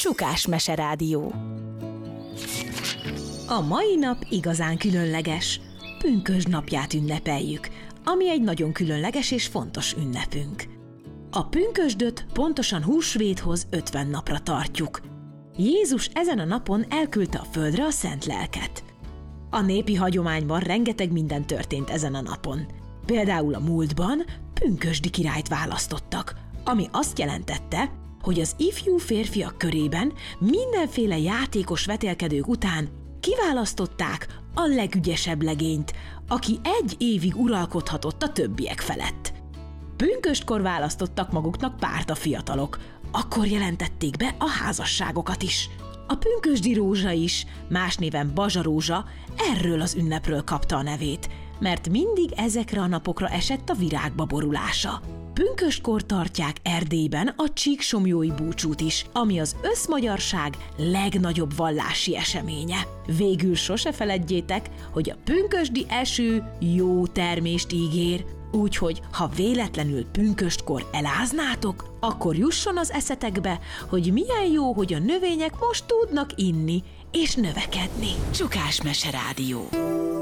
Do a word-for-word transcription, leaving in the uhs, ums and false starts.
Csukás Meserádió. A mai nap igazán különleges. Pünkösd napját ünnepeljük, ami egy nagyon különleges és fontos ünnepünk. A pünkösdöt pontosan húsvéthoz ötven napra tartjuk. Jézus ezen a napon elküldte a földre a szent lelket. A népi hagyományban rengeteg minden történt ezen a napon. Például a múltban pünkösdi királyt választottak, ami azt jelentette, hogy az ifjú férfiak körében mindenféle játékos vetélkedők után kiválasztották a legügyesebb legényt, aki egy évig uralkodhatott a többiek felett. Pünköstkor választottak maguknak párt a fiatalok, akkor jelentették be a házasságokat is. A pünkösdi rózsa is, más néven bazsarózsa, erről az ünnepről kapta a nevét, mert mindig ezekre a napokra esett a virágba borulása. Pünköstkor tartják Erdélyben a csíksomlyói búcsút is, ami az összmagyarság legnagyobb vallási eseménye. Végül sose feledjétek, hogy a pünkösdi eső jó termést ígér, úgyhogy ha véletlenül pünköstkor eláznátok, akkor jusson az eszetekbe, hogy milyen jó, hogy a növények most tudnak inni és növekedni. Csukás Meserádió.